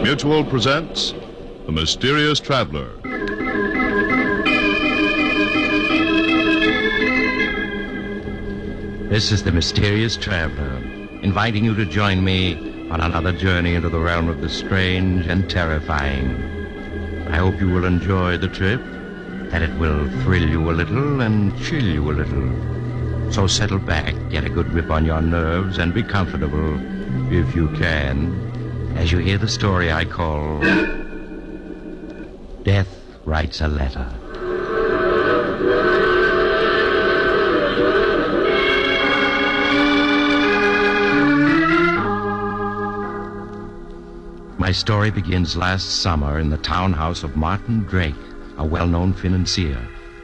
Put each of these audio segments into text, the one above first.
Mutual presents The Mysterious Traveler. This is The Mysterious Traveler, inviting you to join me on another journey into the realm of the strange and terrifying. I hope you will enjoy the trip, that it will thrill you a little and chill you a little. So settle back, get a good grip on your nerves, and be comfortable, if you can, as you hear the story I call Death Writes a Letter. My story begins last summer in the townhouse of Martin Drake, a well-known financier.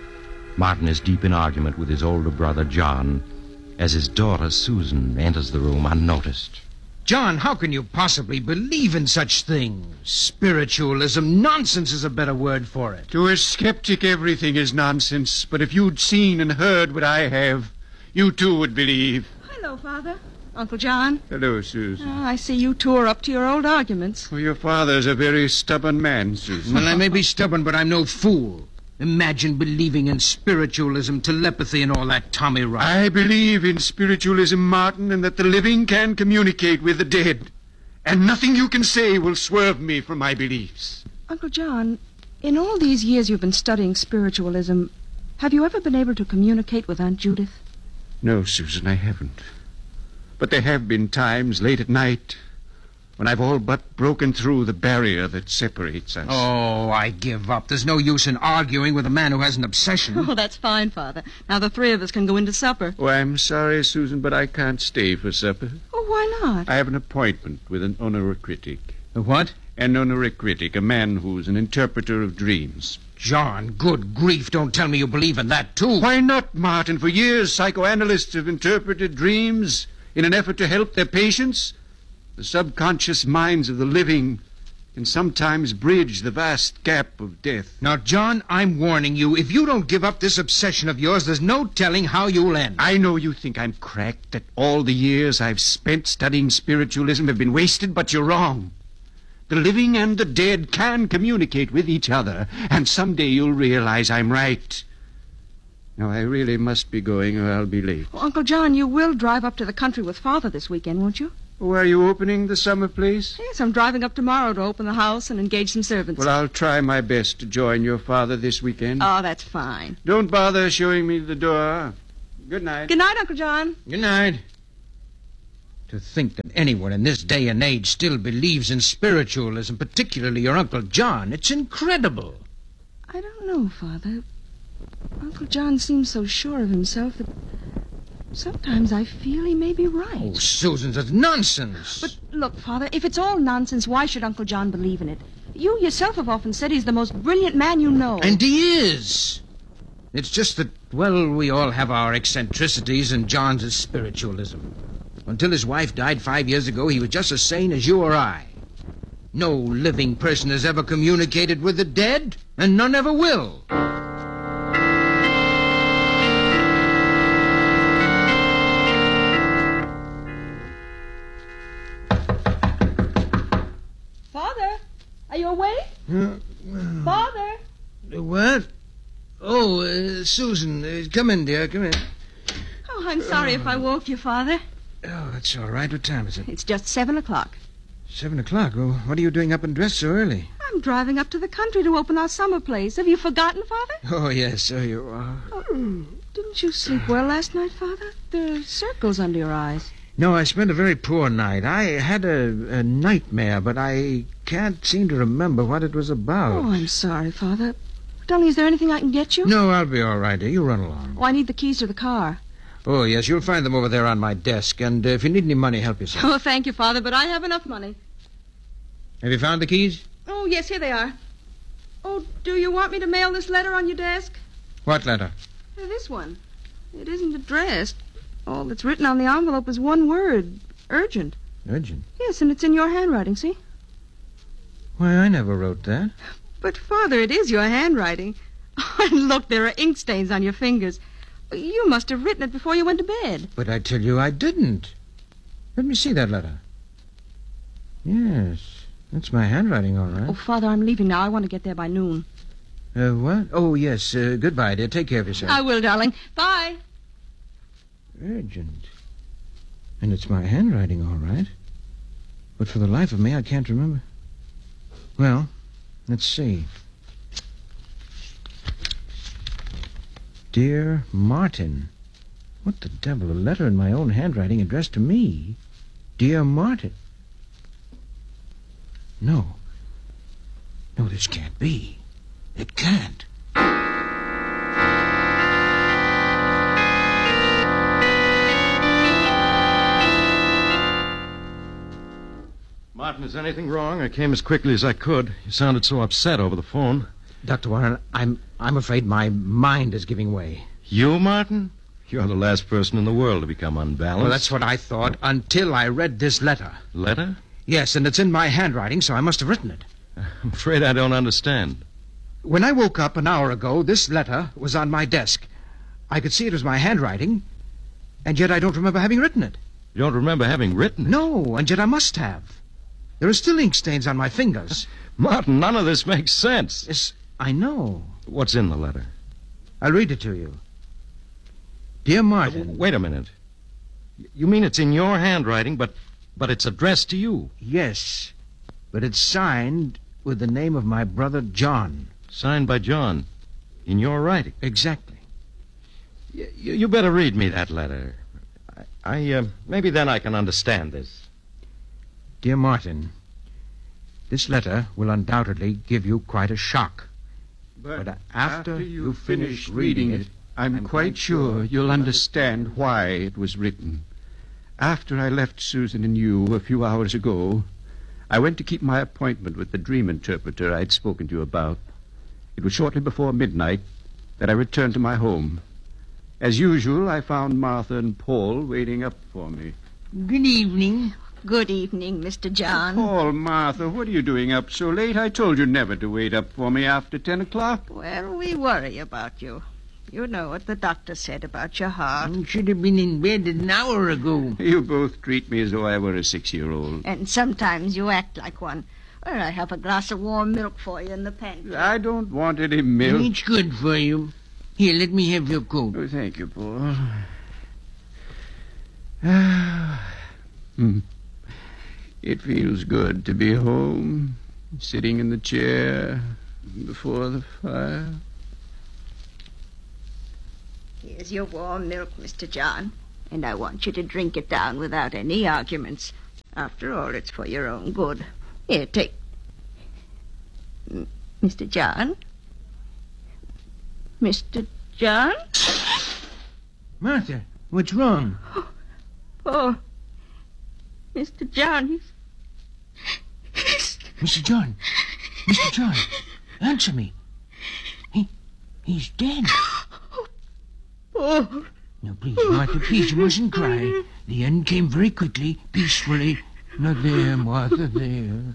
Martin is deep in argument with his older brother, John, as his daughter, Susan, enters the room unnoticed. John, how can you possibly believe in such things? Spiritualism, nonsense is a better word for it. To a skeptic, everything is nonsense. But if you'd seen and heard what I have, you too would believe. Hello, Father. Uncle John. Hello, Susan. Oh, I see you two are up to your old arguments. Well, your father's a very stubborn man, Susan. Well, I may be stubborn, but I'm no fool. Imagine believing in spiritualism, telepathy, and all that tommy rot. I believe in spiritualism, Martin, and that the living can communicate with the dead. And nothing you can say will swerve me from my beliefs. Uncle John, in all these years you've been studying spiritualism, have you ever been able to communicate with Aunt Judith? No, Susan, I haven't. But there have been times late at night when I've all but broken through the barrier that separates us. Oh, I give up. There's no use in arguing with a man who has an obsession. Oh, that's fine, Father. Now the three of us can go into supper. Oh, I'm sorry, Susan, but I can't stay for supper. Oh, why not? I have an appointment with an onoricritic. A what? An onoricritic, a man who's an interpreter of dreams. John, good grief, don't tell me you believe in that, too. Why not, Martin? For years, psychoanalysts have interpreted dreams in an effort to help their patients. The subconscious minds of the living can sometimes bridge the vast gap of death. Now, John, I'm warning you, if you don't give up this obsession of yours, there's no telling how you'll end. I know you think I'm cracked, that all the years I've spent studying spiritualism have been wasted, but you're wrong. The living and the dead can communicate with each other, and someday you'll realize I'm right. Now, I really must be going or I'll be late. Well, Uncle John, you will drive up to the country with Father this weekend, won't you? Oh, are you opening the summer place? Yes, I'm driving up tomorrow to open the house and engage some servants. Well, I'll try my best to join your father this weekend. Oh, that's fine. Don't bother showing me the door. Good night. Good night, Uncle John. Good night. To think that anyone in this day and age still believes in spiritualism, particularly your Uncle John, it's incredible. I don't know, Father. Uncle John seems so sure of himself that sometimes I feel he may be right. Oh, Susan, that's nonsense. But look, Father, if it's all nonsense, why should Uncle John believe in it? You yourself have often said he's the most brilliant man you know. And he is. It's just that, well, we all have our eccentricities, and John's is spiritualism. Until his wife died 5 years ago, he was just as sane as you or I. No living person has ever communicated with the dead, and none ever will. Father, are you awake? Father? What? Oh, Susan, come in, dear, come in. Oh, I'm sorry if I woke you, Father. Oh, that's all right. What time is it? It's just 7 o'clock. 7 o'clock. Oh, what are you doing up and dressed so early? I'm driving up to the country to open our summer place. Have you forgotten, Father? Oh, yes, so you are. Didn't you sleep well last night, Father? There are circles under your eyes. No, I spent a very poor night. I had a nightmare, but I can't seem to remember what it was about. Oh, I'm sorry, Father. Darling, is there anything I can get you? No, I'll be all right, dear. You run along. Oh, I need the keys to the car. Oh, yes, you'll find them over there on my desk. And if you need any money, help yourself. Oh, thank you, Father, but I have enough money. Have you found the keys? Oh, yes, here they are. Oh, do you want me to mail this letter on your desk? What letter? This one. It isn't addressed. All that's written on the envelope is one word. Urgent. Urgent? Yes, and it's in your handwriting, see? Why, I never wrote that. But, Father, it is your handwriting. Oh, and look, there are ink stains on your fingers. You must have written it before you went to bed. But I tell you I didn't. Let me see that letter. Yes. That's my handwriting, all right. Oh, Father, I'm leaving now. I want to get there by noon. What? Oh, yes. Goodbye, dear. Take care of yourself. I will, darling. Bye. Urgent. And it's my handwriting, all right. But for the life of me, I can't remember. Well, let's see. Dear Martin. What the devil? A letter in my own handwriting addressed to me? Dear Martin. No. No, this can't be. It can't. Martin, is anything wrong? I came as quickly as I could. You sounded so upset over the phone. Dr. Warren, I'm afraid my mind is giving way. You, Martin? You're the last person in the world to become unbalanced. Well, that's what I thought until I read this letter. Letter? Yes, and it's in my handwriting, so I must have written it. I'm afraid I don't understand. When I woke up an hour ago, this letter was on my desk. I could see it was my handwriting, and yet I don't remember having written it. You don't remember having written it? No, and yet I must have. There are still ink stains on my fingers. Martin, none of this makes sense. Yes, I know. What's in the letter? I'll read it to you. Dear Martin. Wait a minute. You mean it's in your handwriting, but it's addressed to you? Yes, but it's signed with the name of my brother John. Signed by John. In your writing? Exactly. You better read me that letter. Maybe then I can understand this. Dear Martin, this letter will undoubtedly give you quite a shock. But after you finish reading it, I'm quite sure you'll understand why it was written. After I left Susan and you a few hours ago, I went to keep my appointment with the dream interpreter I'd spoken to you about. It was shortly before midnight that I returned to my home. As usual, I found Martha and Paul waiting up for me. Good evening. Good evening, Mr. John. Paul, Martha, what are you doing up so late? I told you never to wait up for me after 10 o'clock. Well, we worry about you. You know what the doctor said about your heart. You should have been in bed an hour ago. You both treat me as though I were a 6-year-old. And sometimes you act like one. Well, I have a glass of warm milk for you in the pantry. I don't want any milk. It's good for you. Here, let me have your coat. Oh, thank you, Paul. It feels good to be home, sitting in the chair before the fire. Here's your warm milk, Mr. John. And I want you to drink it down without any arguments. After all, it's for your own good. Here, take... Mr. John? Mr. John? Martha, what's wrong? Oh, Mr. John, Mr. John. Mr. John, answer me. He's dead. Oh. Now, please, Martha, please, you mustn't cry. The end came very quickly, peacefully. Not there, Martha, there.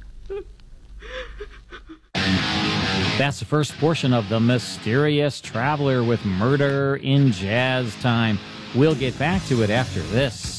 That's the first portion of The Mysterious Traveler with Murder in Jazz Time. We'll get back to it after this.